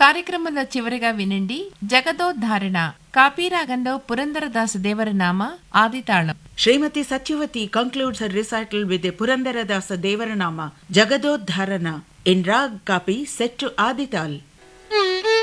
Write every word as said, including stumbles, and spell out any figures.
కార్యక్రమంలో చివరిగా వినండి జగదోద్ధారణ కాపీ రాగంలో పురందరదాస దేవరనామ ఆదితాళం. Srimati Satyavati concludes her recital with a Purandaradasa Devaranama Jagadodharana in Rag Kapi set to Adital.